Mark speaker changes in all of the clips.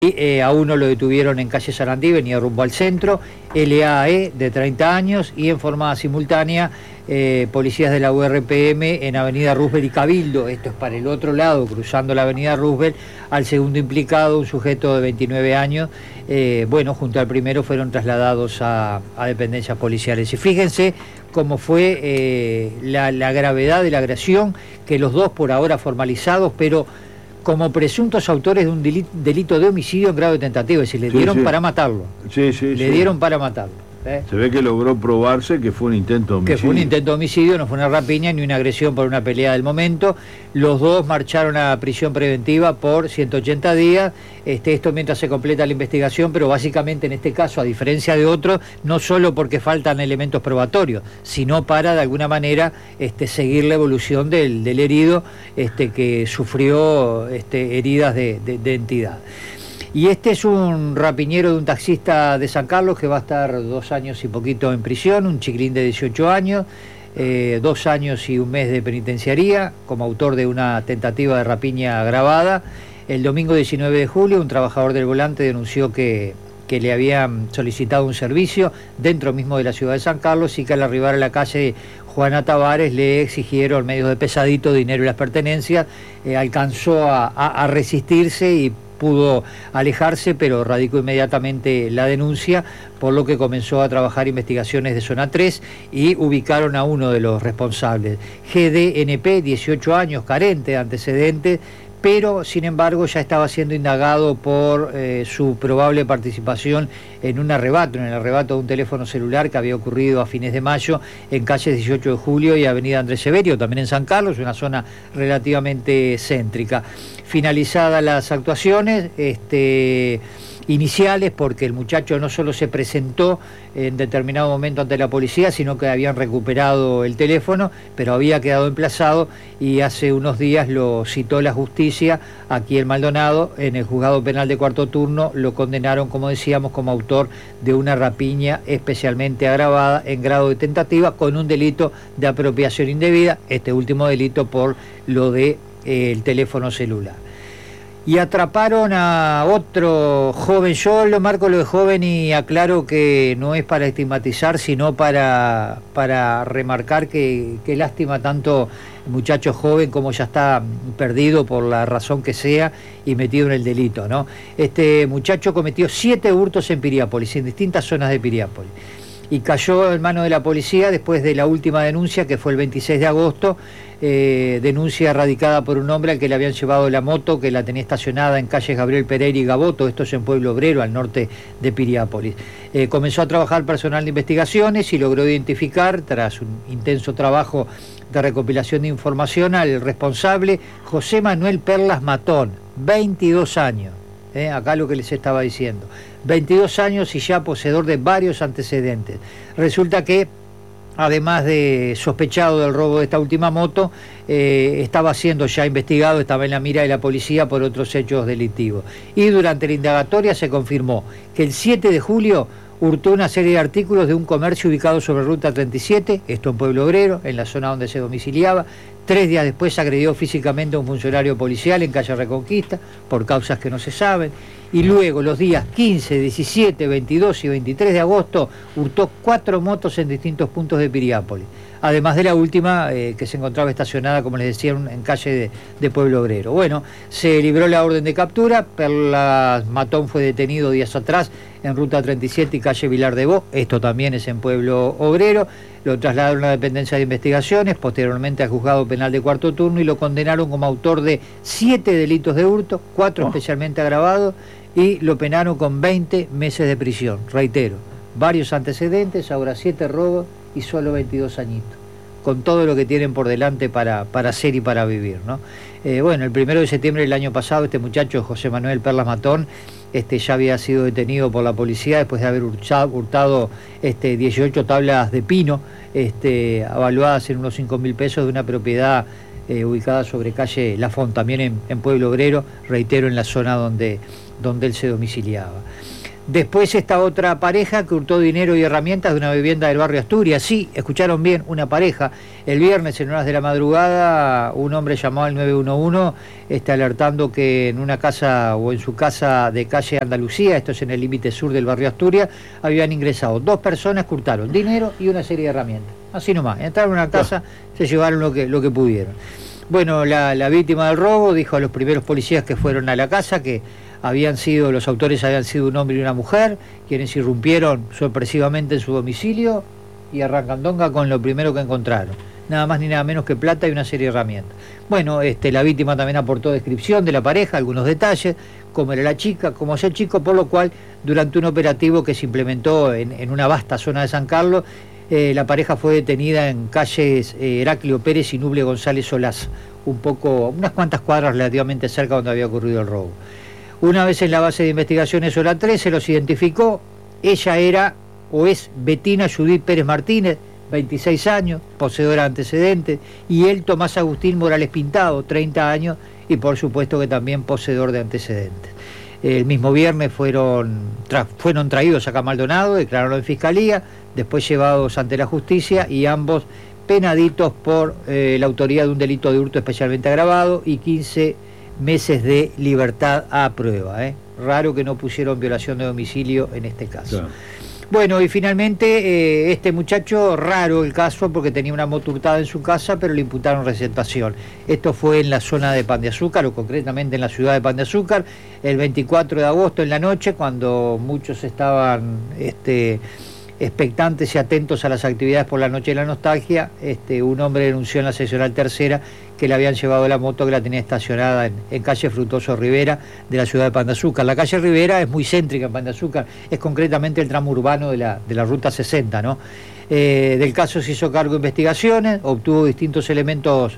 Speaker 1: A uno lo detuvieron en calle Sarandí, venía rumbo al centro, LAE de 30 años y en forma simultánea policías de la URPM en avenida Roosevelt y Cabildo, esto es para el otro lado, cruzando la avenida Roosevelt, al segundo implicado, un sujeto de 29 años, junto al primero fueron trasladados a dependencias policiales. Y fíjense cómo fue la gravedad de la agresión, que los dos por ahora formalizados, pero como presuntos autores de un delito de homicidio en grado de tentativa, es decir, le dieron para matarlo. Le dieron para matarlo.
Speaker 2: Se ve que logró probarse que fue un intento de homicidio.
Speaker 1: Que fue un intento de homicidio, no fue una rapiña ni una agresión por una pelea del momento. Los dos marcharon a prisión preventiva por 180 días, esto mientras se completa la investigación, pero básicamente en este caso, a diferencia de otros, no solo porque faltan elementos probatorios, sino para de alguna manera seguir la evolución del herido que sufrió heridas de entidad. Y este es un rapiñero de un taxista de San Carlos que va a estar 2 años y poquito en prisión, un chiquilín de 18 años, 2 años y un mes de penitenciaría, como autor de una tentativa de rapiña agravada. El domingo 19 de julio, un trabajador del volante denunció que le habían solicitado un servicio dentro mismo de la ciudad de San Carlos y que al arribar a la calle Juana Tavares le exigieron medios de pesadito, dinero y las pertenencias. Alcanzó a resistirse y pudo alejarse, pero radicó inmediatamente la denuncia, por lo que comenzó a trabajar investigaciones de zona 3 y ubicaron a uno de los responsables. GDNP, 18 años, carente de antecedentes, pero sin embargo ya estaba siendo indagado por su probable participación en el arrebato de un teléfono celular que había ocurrido a fines de mayo en calles 18 de Julio y avenida Andrés Severio, también en San Carlos, una zona relativamente céntrica. Finalizadas las actuaciones iniciales, porque el muchacho no solo se presentó en determinado momento ante la policía, sino que habían recuperado el teléfono, pero había quedado emplazado y hace unos días lo citó la justicia aquí en Maldonado, en el juzgado penal de cuarto turno, lo condenaron, como decíamos, como autor de una rapiña especialmente agravada en grado de tentativa con un delito de apropiación indebida, este último delito por lo de el teléfono celular. Y atraparon a otro joven. Yo lo marco lo de joven y aclaro que no es para estigmatizar, sino para remarcar que lástima tanto muchacho joven como ya está perdido por la razón que sea y metido en el delito, ¿no? Este muchacho cometió 7 hurtos en Piriápolis, en distintas zonas de Piriápolis, y cayó en manos de la policía después de la última denuncia, que fue el 26 de agosto, denuncia radicada por un hombre al que le habían llevado la moto, que la tenía estacionada en calles Gabriel Pereira y Gaboto, esto es en Pueblo Obrero, al norte de Piriápolis. Comenzó a trabajar personal de investigaciones y logró identificar, tras un intenso trabajo de recopilación de información, al responsable José Manuel Perlas Matón, 22 años. Acá lo que les estaba diciendo, 22 años y ya poseedor de varios antecedentes. Resulta que, además de sospechado del robo de esta última moto, estaba siendo ya investigado, estaba en la mira de la policía por otros hechos delictivos. Y durante la indagatoria se confirmó que el 7 de julio hurtó una serie de artículos de un comercio ubicado sobre Ruta 37, esto en Pueblo Obrero, en la zona donde se domiciliaba. 3 días después agredió físicamente a un funcionario policial en calle Reconquista, por causas que no se saben. Y luego, los días 15, 17, 22 y 23 de agosto, hurtó 4 motos en distintos puntos de Piriápolis. Además de la última, que se encontraba estacionada, como les decía, en calle de Pueblo Obrero. Bueno, se libró la orden de captura. Perlas Matón fue detenido días atrás en Ruta 37 y calle Vilar de Bo, esto también es en Pueblo Obrero. Lo trasladaron a la dependencia de investigaciones, posteriormente al juzgado penal de cuarto turno, y lo condenaron como autor de 7 delitos de hurto, 4 especialmente agravados, y lo penaron con 20 meses de prisión. Reitero, varios antecedentes, ahora 7 robos y solo 22 añitos, con todo lo que tienen por delante para hacer y para vivir, ¿no? El 1 de septiembre del año pasado, este muchacho, José Manuel Perlas Matón, ya había sido detenido por la policía después de haber hurtado 18 tablas de pino, evaluadas en unos 5.000 pesos, de una propiedad ubicada sobre calle Lafont, también en Pueblo Obrero, reitero, en la zona donde él se domiciliaba. Después esta otra pareja que hurtó dinero y herramientas de una vivienda del barrio Asturias. Sí, escucharon bien, una pareja. El viernes en horas de la madrugada un hombre llamó al 911 alertando que en una casa o en su casa de calle Andalucía, esto es en el límite sur del barrio Asturias, habían ingresado 2 personas que hurtaron dinero y una serie de herramientas. Así nomás, entraron a una casa, se llevaron lo que pudieron. Bueno, la víctima del robo dijo a los primeros policías que fueron a la casa que los autores habían sido un hombre y una mujer, quienes irrumpieron sorpresivamente en su domicilio y arrancandonga con lo primero que encontraron. Nada más ni nada menos que plata y una serie de herramientas. Bueno, la víctima también aportó descripción de la pareja, algunos detalles, cómo era la chica, cómo es el chico, por lo cual, durante un operativo que se implementó en una vasta zona de San Carlos, la pareja fue detenida en calles Heraclio Pérez y Nuble González Solás, unas cuantas cuadras relativamente cerca donde había ocurrido el robo. Una vez en la base de investigaciones Hora 3 se los identificó. Ella era o es Betina Judith Pérez Martínez, 26 años, poseedora de antecedentes, y él Tomás Agustín Morales Pintado, 30 años, y por supuesto que también poseedor de antecedentes. El mismo viernes fueron traídos acá a Maldonado, declararon en fiscalía, después llevados ante la justicia y ambos penaditos por la autoría de un delito de hurto especialmente agravado y 15 meses de libertad a prueba. Raro que no pusieron violación de domicilio en este caso. Claro. Bueno, y finalmente este muchacho, raro el caso porque tenía una moto hurtada en su casa, pero le imputaron receptación. Esto fue en la zona de Pan de Azúcar, o concretamente en la ciudad de Pan de Azúcar, el 24 de agosto en la noche, cuando muchos estaban expectantes y atentos a las actividades por la noche de la nostalgia. Un hombre denunció en la seccional tercera que le habían llevado la moto que la tenía estacionada en calle Frutoso Rivera de la ciudad de Pan de Azúcar. La calle Rivera es muy céntrica en Pan de Azúcar, es concretamente el tramo urbano de la ruta 60, ¿no? Del caso se hizo cargo de investigaciones, obtuvo distintos elementos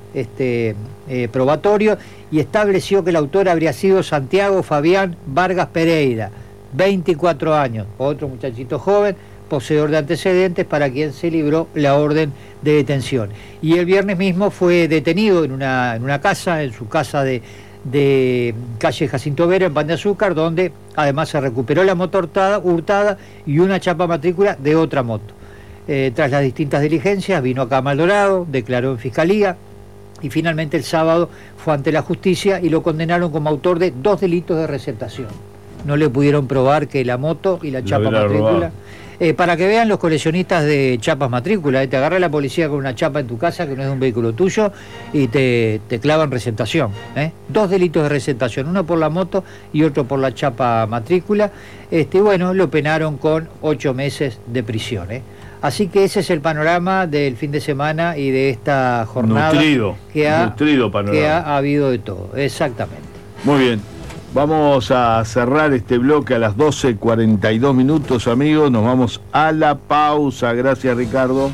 Speaker 1: probatorios y estableció que el autor habría sido Santiago Fabián Vargas Pereira, 24 años, otro muchachito joven, poseedor de antecedentes, para quien se libró la orden de detención. Y el viernes mismo fue detenido en una casa, en su casa de calle Jacinto Vera, en Pan de Azúcar, donde además se recuperó la moto hurtada y una chapa matrícula de otra moto. Tras las distintas diligencias, vino acá a Maldonado, declaró en fiscalía y finalmente el sábado fue ante la justicia y lo condenaron como autor de 2 delitos de receptación. No le pudieron probar que la moto y la chapa matrícula... para que vean los coleccionistas de chapas matrícula, te agarra la policía con una chapa en tu casa que no es de un vehículo tuyo y te clavan receptación. 2 delitos de receptación, uno por la moto y otro por la chapa matrícula. Bueno, lo penaron con 8 meses de prisión. Así que ese es el panorama del fin de semana y de esta jornada que ha habido de todo. Exactamente.
Speaker 2: Muy bien. Vamos a cerrar este bloque a las 12:42 minutos, amigos. Nos vamos a la pausa. Gracias, Ricardo.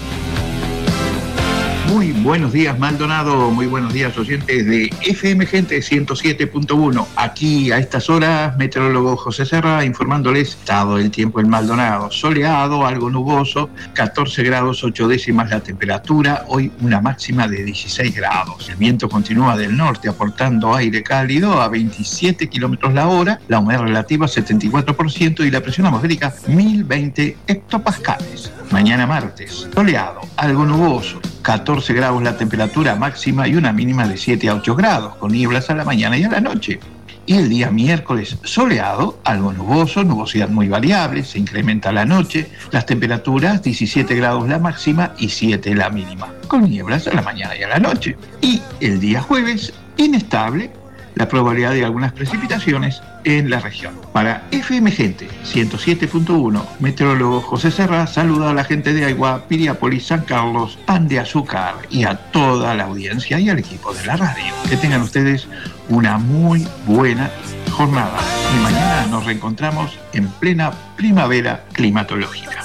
Speaker 3: Muy buenos días, Maldonado. Muy buenos días, oyentes de FM Gente 107.1. Aquí a estas horas, meteorólogo José Serra informándoles estado del tiempo en Maldonado. Soleado, algo nuboso, 14 grados 8 décimas la temperatura. Hoy una máxima de 16 grados. El viento continúa del norte aportando aire cálido a 27 kilómetros la hora. La humedad relativa 74% y la presión atmosférica 1020 hectopascales. Mañana martes, soleado, algo nuboso, 14 grados la temperatura máxima y una mínima de 7 a 8 grados, con nieblas a la mañana y a la noche. Y el día miércoles, soleado, algo nuboso, nubosidad muy variable, se incrementa a la noche, las temperaturas 17 grados la máxima y 7 la mínima, con nieblas a la mañana y a la noche. Y el día jueves, inestable, la probabilidad de algunas precipitaciones en la región. Para FM Gente 107.1, meteorólogo José Serra saluda a la gente de Aigua, Piriápolis, San Carlos, Pan de Azúcar y a toda la audiencia y al equipo de la radio. Que tengan ustedes una muy buena jornada. Y mañana nos reencontramos en plena primavera climatológica.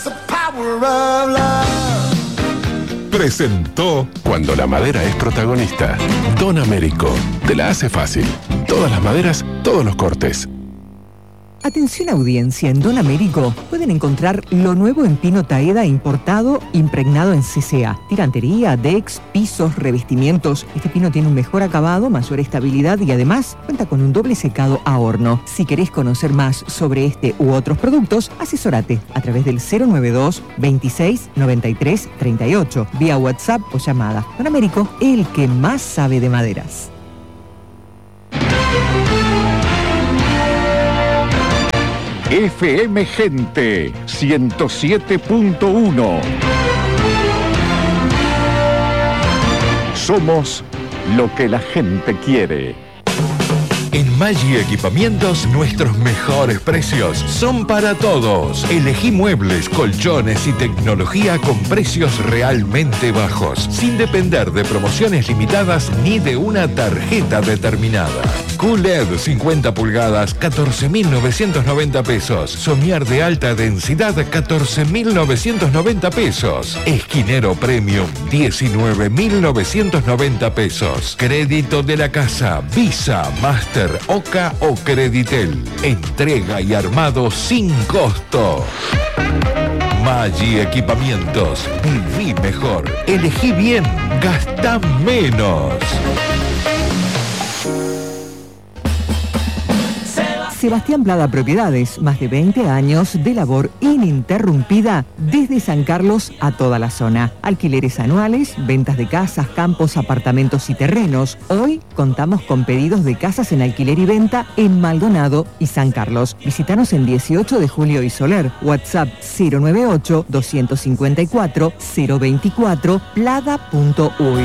Speaker 4: Presentó Cuando la madera es protagonista. Don Américo te la hace fácil. Todas las maderas, todos los cortes.
Speaker 5: Atención audiencia, en Don Américo pueden encontrar lo nuevo en pino Taeda importado, impregnado en CCA. Tirantería, decks, pisos, revestimientos. Este pino tiene un mejor acabado, mayor estabilidad y además cuenta con un doble secado a horno. Si querés conocer más sobre este u otros productos, asesórate a través del 092 26 93 38, vía WhatsApp o llamada. Don Américo, el que más sabe de maderas.
Speaker 6: FM Gente 107.1. Somos lo que la gente quiere.
Speaker 7: En Maggi Equipamientos, nuestros mejores precios son para todos. Elegí muebles, colchones y tecnología con precios realmente bajos, sin depender de promociones limitadas ni de una tarjeta determinada. QLED 50 pulgadas, 14.990 pesos. Somier de alta densidad, 14.990 pesos. Esquinero Premium, 19.990 pesos. Crédito de la casa, Visa, Master, Oca o Creditel. Entrega y armado sin costo. Maggi Equipamientos. Viví mejor. Elegí bien. Gastá menos.
Speaker 5: Sebastián Plada Propiedades, más de 20 años de labor ininterrumpida desde San Carlos a toda la zona. Alquileres anuales, ventas de casas, campos, apartamentos y terrenos. Hoy contamos con pedidos de casas en alquiler y venta en Maldonado y San Carlos. Visítanos en 18 de Julio y Soler. WhatsApp 098-254-024, plada.uy.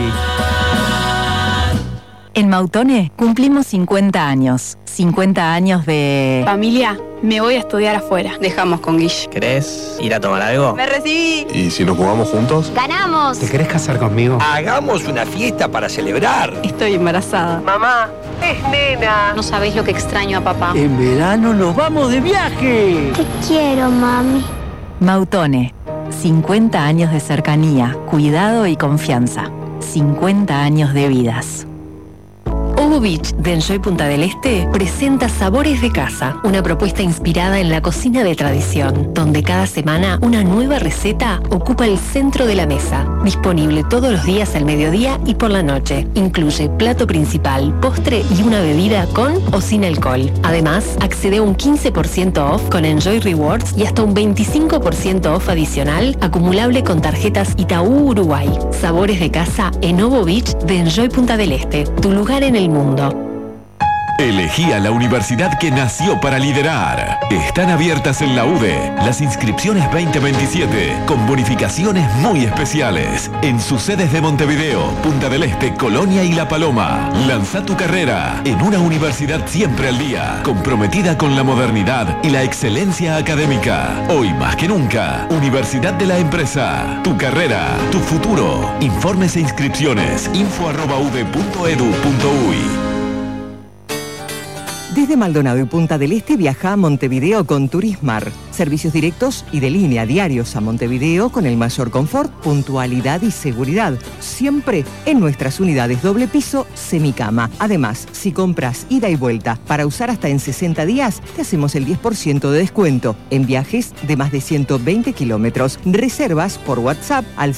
Speaker 8: En Mautone cumplimos 50 años. 50 años de...
Speaker 9: Familia, me voy a estudiar afuera.
Speaker 10: Dejamos con Guille.
Speaker 11: ¿Querés ir a tomar algo?
Speaker 9: ¡Me recibí!
Speaker 12: ¿Y si nos jugamos juntos?
Speaker 9: ¡Ganamos!
Speaker 11: ¿Te querés casar conmigo?
Speaker 13: ¡Hagamos una fiesta para celebrar!
Speaker 9: Estoy embarazada.
Speaker 14: Mamá, es nena.
Speaker 10: No sabés lo que extraño a papá.
Speaker 15: En verano nos vamos de viaje.
Speaker 16: Te quiero, mami.
Speaker 8: Mautone. 50 años de cercanía, cuidado y confianza. 50 años de vidas.
Speaker 17: Obo Beach de Enjoy Punta del Este presenta Sabores de Casa, una propuesta inspirada en la cocina de tradición, donde cada semana una nueva receta ocupa el centro de la mesa. Disponible todos los días al mediodía y por la noche. Incluye plato principal, postre y una bebida con o sin alcohol. Además, accede a un 15% off con Enjoy Rewards y hasta un 25% off adicional acumulable con tarjetas Itaú Uruguay. Sabores de Casa en Obo Beach de Enjoy Punta del Este, tu lugar en el mundo.
Speaker 18: Elegí a la universidad que nació para liderar. Están abiertas en la UDE las inscripciones 2027 con bonificaciones muy especiales en sus sedes de Montevideo, Punta del Este, Colonia y La Paloma. Lanza tu carrera en una universidad siempre al día, comprometida con la modernidad y la excelencia académica. Hoy más que nunca, Universidad de la Empresa. Tu carrera, tu futuro. Informes e inscripciones info@ude.edu.uy.
Speaker 5: Desde Maldonado y Punta del Este viaja a Montevideo con Turismar. Servicios directos y de línea diarios a Montevideo con el mayor confort, puntualidad y seguridad. Siempre en nuestras unidades doble piso, semicama. Además, si compras ida y vuelta para usar hasta en 60 días, te hacemos el 10% de descuento en viajes de más de 120 kilómetros. Reservas por WhatsApp al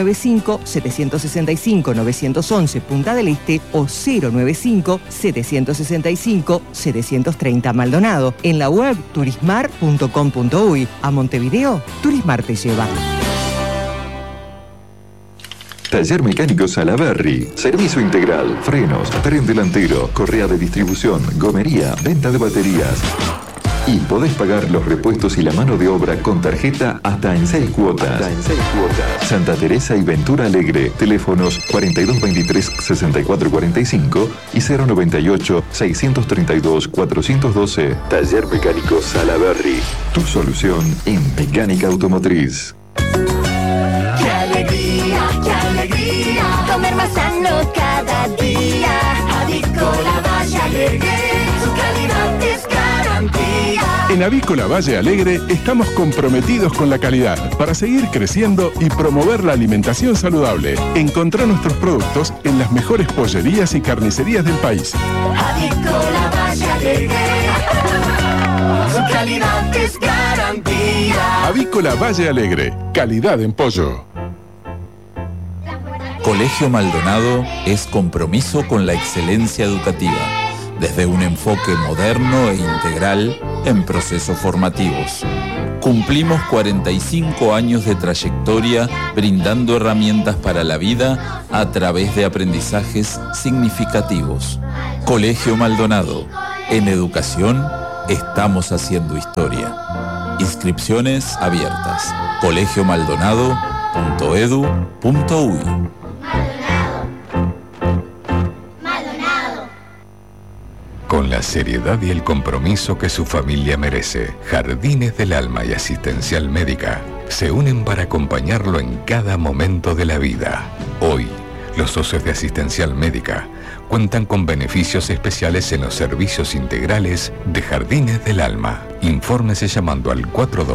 Speaker 5: 095-765-911 Punta del Este o 095-765-730 Maldonado. En la web turismar.com.uy. A Montevideo, Turismar te lleva.
Speaker 19: Taller Mecánico Salaberry. Servicio integral, frenos, tren delantero, correa de distribución, gomería, venta de baterías. Y podés pagar los repuestos y la mano de obra con tarjeta hasta en 6 cuotas. Santa Teresa y Ventura Alegre. Teléfonos 4223-6445 y 098-632-412. Taller Mecánico Salaberry. Tu solución en mecánica automotriz.
Speaker 20: ¡Qué alegría, qué alegría! Comer más sano cada día. Avícola Valle Alegre, su calidad es garantía.
Speaker 4: En Avícola Valle Alegre estamos comprometidos con la calidad para seguir creciendo y promover la alimentación saludable. Encontrá nuestros productos en las mejores pollerías y carnicerías del país.
Speaker 20: Avícola Valle Alegre, su calidad calidad es garantía.
Speaker 4: Avícola Valle Alegre, calidad en pollo.
Speaker 12: Colegio Maldonado es compromiso con la excelencia educativa, desde un enfoque moderno e integral en procesos formativos. Cumplimos 45 años de trayectoria brindando herramientas para la vida a través de aprendizajes significativos. Colegio Maldonado, en educación estamos haciendo historia. Inscripciones abiertas. colegiomaldonado.edu.uy.
Speaker 7: Con la seriedad y el compromiso que su familia merece, Jardines del Alma y Asistencial Médica se unen para acompañarlo en cada momento de la vida. Hoy, los socios de Asistencial Médica cuentan con beneficios especiales en los servicios integrales de Jardines del Alma. Infórmese llamando al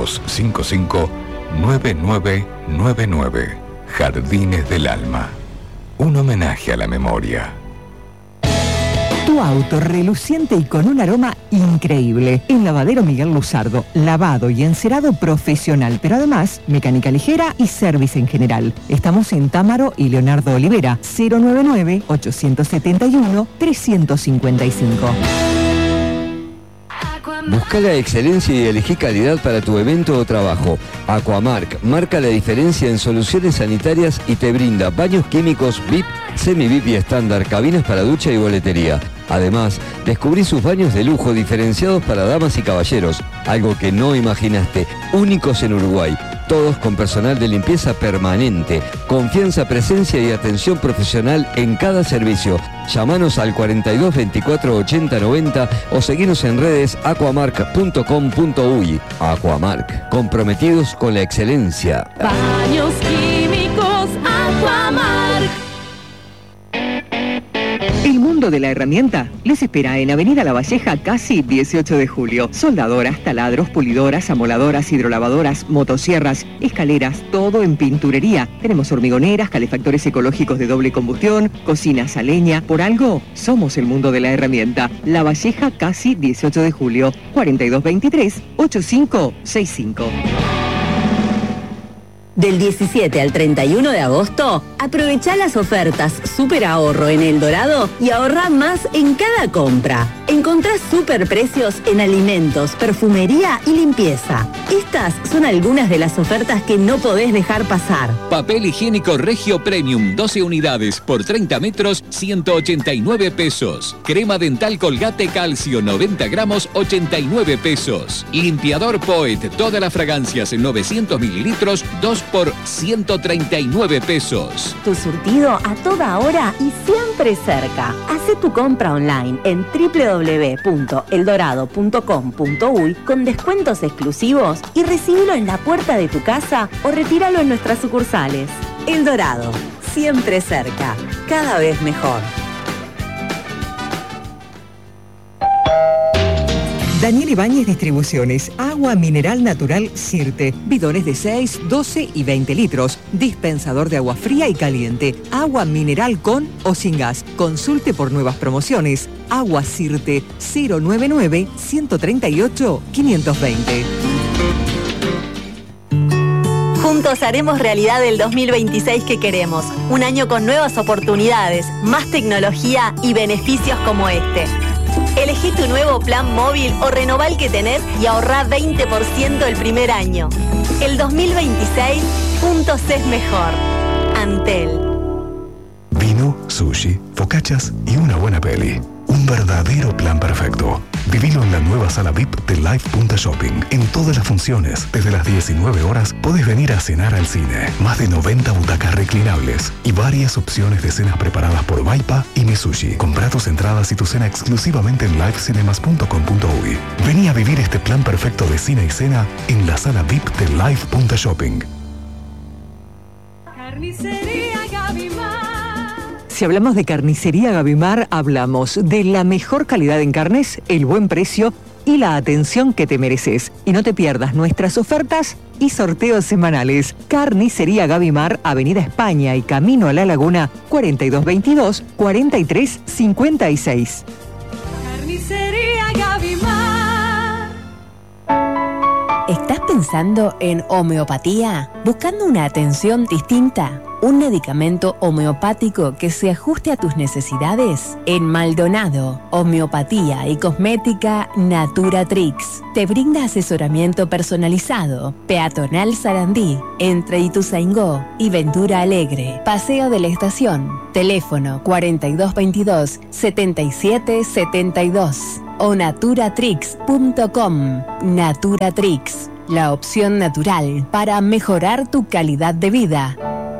Speaker 7: 4255-9999. Jardines del Alma. Un homenaje a la memoria.
Speaker 5: Tu auto reluciente y con un aroma increíble. En Lavadero Miguel Luzardo, lavado y encerado profesional, pero además mecánica ligera y service en general. Estamos en Támaro y Leonardo Olivera, 099-871-355.
Speaker 16: Busca la excelencia y elegí calidad para tu evento o trabajo. Aquamark marca la diferencia en soluciones sanitarias y te brinda baños químicos VIP, semi-VIP y estándar, cabinas para ducha y boletería. Además, descubrí sus baños de lujo diferenciados para damas y caballeros, algo que no imaginaste, únicos en Uruguay. Todos con personal de limpieza permanente, confianza, presencia y atención profesional en cada servicio. Llámanos al 42 24 80 90 o seguinos en redes aquamark.com.uy. Aquamark, comprometidos con la excelencia.
Speaker 20: Baños químicos Aquamark.
Speaker 5: El mundo de la herramienta les espera en Avenida La Valleja, casi 18 de julio. Soldadoras, taladros, pulidoras, amoladoras, hidrolavadoras, motosierras, escaleras, todo en pinturería. Tenemos hormigoneras, calefactores ecológicos de doble combustión, cocinas a leña. Por algo, somos el mundo de la herramienta. La Valleja, casi 18 de julio. 4223-8565.
Speaker 21: Del 17 al 31 de agosto, aprovecha las ofertas Super Ahorro en El Dorado y ahorrá más en cada compra. Encontrás super precios en alimentos, perfumería y limpieza. Estas son algunas de las ofertas que no podés dejar pasar.
Speaker 22: Papel higiénico Regio Premium, 12 unidades por 30 metros, 189 pesos. Crema dental Colgate Calcio, 90 gramos, 89 pesos. Limpiador Poet, todas las fragancias en 900 mililitros, 2 por 139 pesos.
Speaker 21: Tu surtido a toda hora y siempre cerca. Hacé tu compra online en www.eldorado.com.uy con descuentos exclusivos y recibilo en la puerta de tu casa o retíralo en nuestras sucursales. El Dorado, siempre cerca, cada vez mejor.
Speaker 5: Daniel Ibáñez Distribuciones, agua mineral natural Sirte, bidones de 6, 12 y 20 litros, dispensador de agua fría y caliente, agua mineral con o sin gas. Consulte por nuevas promociones. Agua Sirte, 099-138-520.
Speaker 21: Juntos haremos realidad el 2026 que queremos. Un año con nuevas oportunidades, más tecnología y beneficios como este. Elegí tu nuevo plan móvil o renová el que tenés y ahorrá 20% el primer año. El 2026, juntos es mejor. Antel.
Speaker 23: Vino, sushi, focachas y una buena peli. Un verdadero plan perfecto. Vivilo en la nueva sala VIP de Live Punta Shopping. En todas las funciones, desde las 19 horas, podés venir a cenar al cine. Más de 90 butacas reclinables y varias opciones de cenas preparadas por Vaipa y Misushi. Comprá tus entradas y tu cena exclusivamente en livecinemas.com.uy. Vení a vivir este plan perfecto de cine y cena en la sala VIP de Live Punta Shopping.
Speaker 20: Carnicería Gavimar.
Speaker 5: Si hablamos de Carnicería Gavimar, hablamos de la mejor calidad en carnes, el buen precio y la atención que te mereces. Y no te pierdas nuestras ofertas y sorteos semanales. Carnicería Gavimar, Avenida España y Camino a la Laguna, 4222-4356.
Speaker 20: Carnicería Gavimar.
Speaker 1: ¿Estás pensando en homeopatía? ¿Buscando una atención distinta? ¿Un medicamento homeopático que se ajuste a tus necesidades? En Maldonado, Homeopatía y Cosmética Naturatrix te brinda asesoramiento personalizado. Peatonal Sarandí, entre Ituzaingó y Ventura Alegre, Paseo de la Estación. Teléfono 4222-7772 o naturatrix.com. Naturatrix, la opción natural para mejorar tu calidad de vida.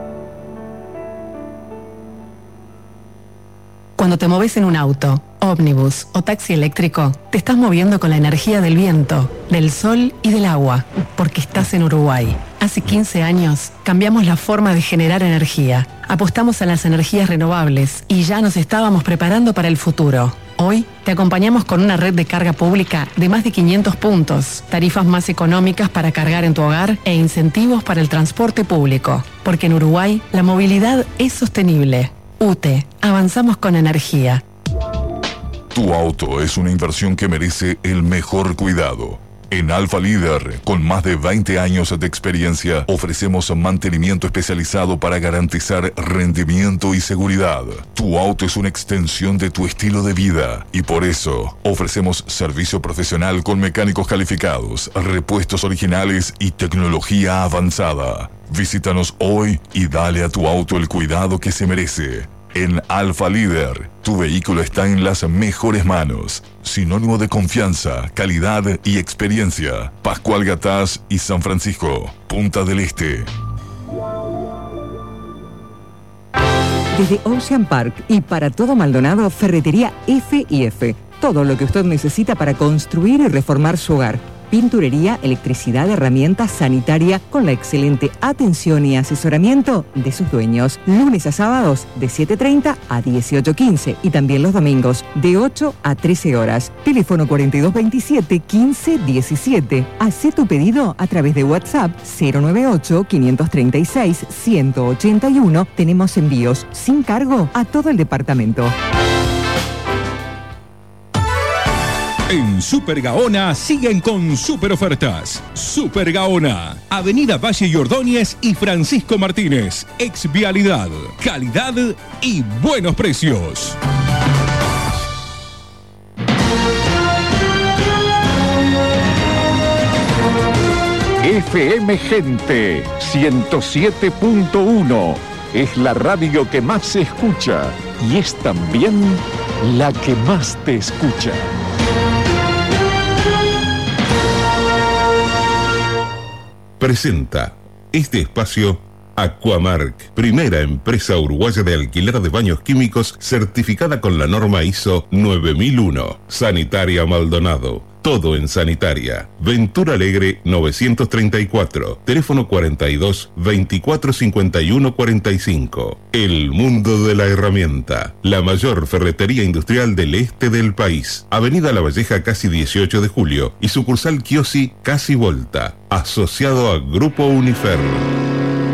Speaker 2: Cuando te moves en un auto, ómnibus o taxi eléctrico, te estás moviendo con la energía del viento, del sol y del agua, porque estás en Uruguay. Hace 15 años cambiamos la forma de generar energía, apostamos a las energías renovables y ya nos estábamos preparando para el futuro. Hoy te acompañamos con una red de carga pública de más de 500 puntos, tarifas más económicas para cargar en tu hogar e incentivos para el transporte público, porque en Uruguay la movilidad es sostenible. UTE, avanzamos con energía.
Speaker 3: Tu auto es una inversión que merece el mejor cuidado. En Alfa Líder, con más de 20 años de experiencia, ofrecemos mantenimiento especializado para garantizar rendimiento y seguridad. Tu auto es una extensión de tu estilo de vida y por eso ofrecemos servicio profesional con mecánicos calificados, repuestos originales y tecnología avanzada. Visítanos hoy y dale a tu auto el cuidado que se merece. En Alfa Líder, tu vehículo está en las mejores manos. Sinónimo de confianza, calidad y experiencia. Pascual Gatás y San Francisco, Punta del Este.
Speaker 5: Desde Ocean Park y para todo Maldonado, Ferretería F&F. Todo lo que usted necesita para construir y reformar su hogar. Pinturería, electricidad, herramientas, sanitaria, con la excelente atención y asesoramiento de sus dueños. Lunes a sábados de 7:30 a 18:15 y también los domingos de 8 a 13 horas. Teléfono 4227-1517. Hacé tu pedido a través de WhatsApp 098-536-181. Tenemos envíos sin cargo a todo el departamento.
Speaker 24: En Super Gaona siguen con super ofertas. Super Gaona, Avenida Valle y Ordóñez y Francisco Martínez. Ex Vialidad, calidad y buenos precios.
Speaker 6: FM Gente 107.1 es la radio que más se escucha y es también la que más te escucha.
Speaker 25: Presenta este espacio Aquamark, primera empresa uruguaya de alquiler de baños químicos certificada con la norma ISO 9001. Sanitaria Maldonado, todo en sanitaria. Ventura Alegre 934, teléfono 42 24 51 45. El mundo de la herramienta, la mayor ferretería industrial del este del país. Avenida La Valleja casi 18 de julio y sucursal Kiosi casi Volta, asociado a Grupo Unifer.